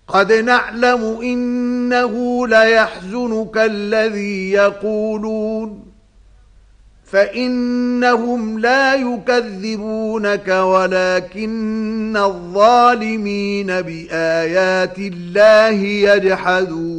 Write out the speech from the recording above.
قد نعلم إنه ليحزنك الذي يقولون فإنهم لا يكذبونك ولكن الظالمين بآيات الله يجحدون